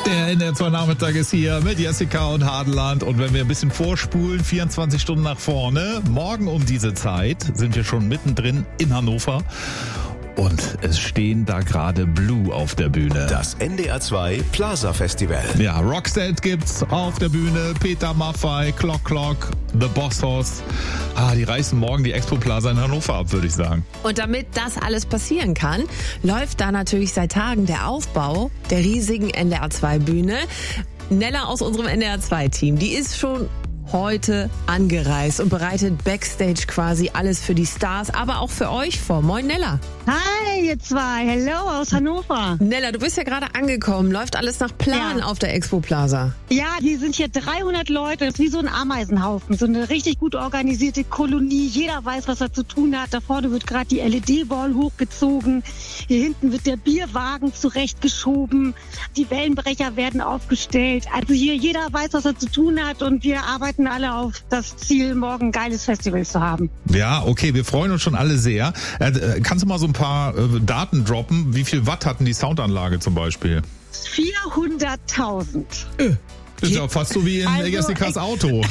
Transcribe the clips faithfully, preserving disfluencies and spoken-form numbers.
Der N D R zwei Nachmittag ist hier mit Jessica und Hadeland. Und wenn wir ein bisschen vorspulen, vierundzwanzig Stunden nach vorne, morgen um diese Zeit sind wir schon mittendrin in Hannover. Und es stehen da gerade Blue auf der Bühne. Das N D R zwei Plaza Festival. Ja, Roxette gibt's auf der Bühne, Peter Maffay, Clock Clock, The Boss Hoss. Ah, die reißen morgen die Expo Plaza in Hannover ab, würde ich sagen. Und damit das alles passieren kann, läuft da natürlich seit Tagen der Aufbau der riesigen N D R zwei Bühne. Nella aus unserem N D R zwei Team, die ist schon heute angereist und bereitet Backstage quasi alles für die Stars, aber auch für euch vor. Moin Nella. Hi, ihr zwei. Hello aus Hannover. Nella, du bist ja gerade angekommen. Läuft alles nach Plan Ja. auf der Expo Plaza? Ja, hier sind hier dreihundert Leute. Das ist wie so ein Ameisenhaufen. So eine richtig gut organisierte Kolonie. Jeder weiß, was er zu tun hat. Da vorne wird gerade die L E D-Wall hochgezogen. Hier hinten wird der Bierwagen zurechtgeschoben. Die Wellenbrecher werden aufgestellt. Also hier jeder weiß, was er zu tun hat. Und wir arbeiten alle auf das Ziel, morgen ein geiles Festival zu haben. Ja, okay, wir freuen uns schon alle sehr. Äh, kannst du mal so ein paar äh, Daten droppen? Wie viel Watt hatten die Soundanlage zum Beispiel? vierhunderttausend. Das ist ja fast so wie in Also, Jessicas ich- Auto.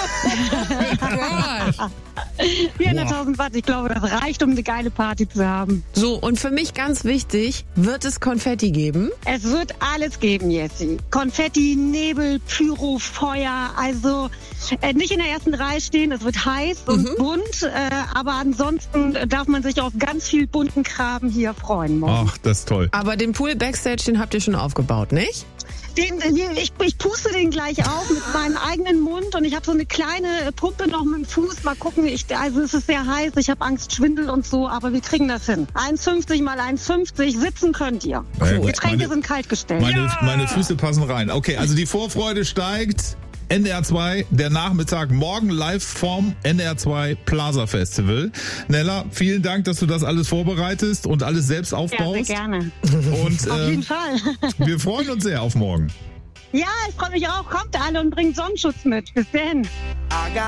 vierhunderttausend Watt. Ich glaube, das reicht, um eine geile Party zu haben. So, und für mich ganz wichtig, wird es Konfetti geben? Es wird alles geben, Jessie. Konfetti, Nebel, Pyro, Feuer. Also äh, nicht in der ersten Reihe stehen. Es wird heiß und bunt. Äh, aber ansonsten darf man sich auf ganz viel bunten Kram hier freuen. morgen. Ach, das ist toll. Aber den Pool Backstage, den habt ihr schon aufgebaut, nicht? Den, den, ich, ich puste den gleich auf mit meinem eigenen Mund und ich habe so eine kleine Pumpe noch mit dem Fuß. Mal gucken, ich, also es ist sehr heiß, ich habe Angst, Schwindel und so, aber wir kriegen das hin. eins fünfzig mal eins fünfzig, sitzen könnt ihr. Ja, gut. Getränke Meine- sind kaltgestellt. Meine, meine Füße passen rein. Okay, also die Vorfreude steigt. N D R zwei, der Nachmittag, morgen live vom N D R zwei Plaza Festival. Nella, vielen Dank, dass du das alles vorbereitest und alles selbst Ja, sehr aufbaust. gerne. Und Auf jeden äh, Fall. wir freuen uns sehr auf morgen. Ja, ich freue mich auch. Kommt alle und bringt Sonnenschutz mit. Bis dann.